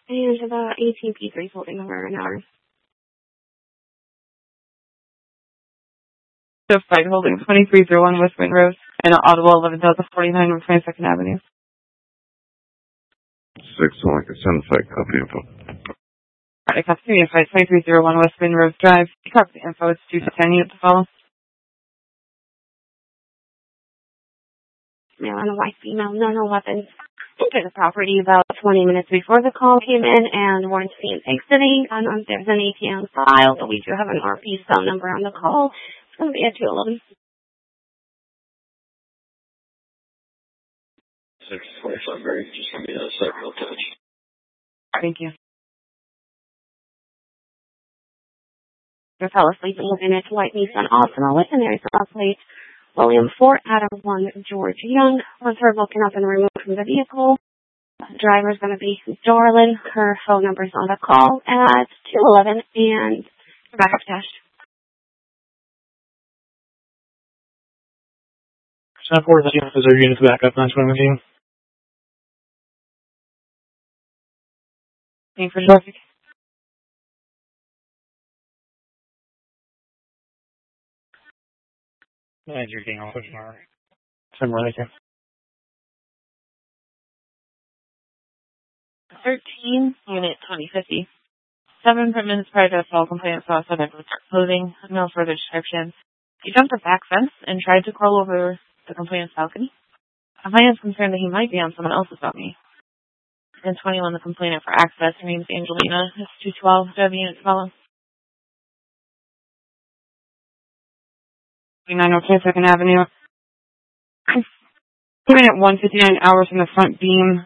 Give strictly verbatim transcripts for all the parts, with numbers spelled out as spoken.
And the eighteen P three holding over an hour. So five holding twenty-three oh one West Wind Road and Ottawa eleven thousand forty-nine North twenty-second Avenue. Six Lincoln seven five copy info. Alright, copy info twenty-three oh one West Wind Road Drive. Copy info, it's two to ten units to follow. Male and a white female, no no weapons. To the property about twenty minutes before the call came in and warned Phoenix City. I don't know if there's an A T M file, but we do have an R P phone number on the call. It's going to be at two eleven. six forty-five, Barry. Just give me a second, I'll touch. Thank you. The fellow sleeping in its white Nissan Altima with an air plate. William four Adam one George Young was heard woken up and removed from the vehicle. The driver's going to be Darlin. Her phone number's on the call at two eleven and backup dash. ten four is our unit backup, nine twenty. Thank you for traffic. And you're getting off of our somewhere like that. thirteen, unit twenty fifty. Seven minutes prior to the call, complainant saw a sudden clothing. No further description. He jumped the back fence and tried to crawl over the complainant's balcony. Complainant is concerned that he might be on someone else's balcony. And twenty-one, the complainant for access. Her name is Angelina. It's two twelve. Do I have a unit to follow? twenty-nine North twenty-second Avenue. Came in at one fifty-nine hours from the front beam.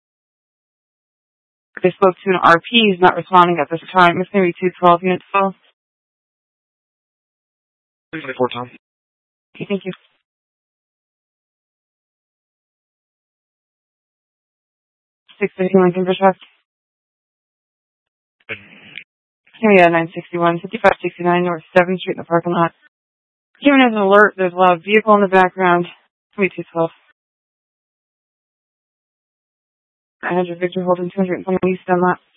They spoke to an R P. He's not responding at this time. It's going to be two twelve units full. twenty-four, Tom. Okay, thank you. six fifty Lincoln Bishop. Area nine sixty-one, fifty-five sixty-nine North seventh Street in the parking lot. Given as an alert, there's a loud vehicle in the background. twenty-two twelve. I had your Victor holding two twenty East on lot.